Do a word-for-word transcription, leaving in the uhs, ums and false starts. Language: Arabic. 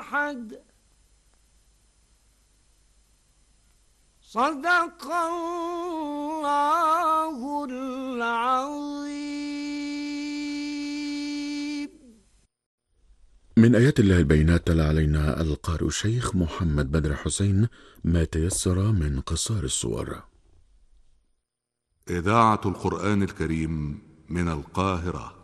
أحد. صدق الله العظيم. من آيات الله البينات تلا علينا القارئ الشيخ محمد بدر حسين ما تيسر من قصار السور. إذاعة القرآن الكريم من القاهرة.